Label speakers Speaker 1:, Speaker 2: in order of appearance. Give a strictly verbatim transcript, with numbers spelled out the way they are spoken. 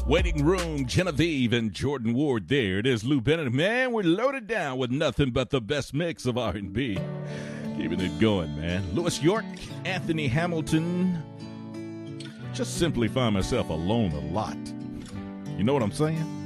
Speaker 1: Waiting Room, Genevieve and Jordan Ward there. It is Lou Bennett. Man, we're loaded down with nothing but the best mix of R and B. Keeping it going, man. Louis York, Anthony Hamilton. Just simply find myself alone a lot. You know what I'm saying?